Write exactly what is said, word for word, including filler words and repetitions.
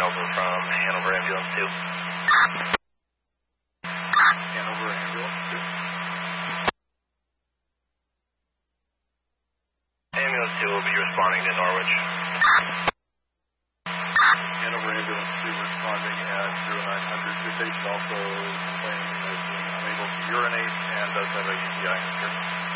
Over from Hanover Ambulance two. Hanover Ambulance two. Ambulance two will be responding to Norwich. Hanover Ambulance two responding at zero nine hundred. Your patient also complaining of being unable to urinate and does have a U T I history.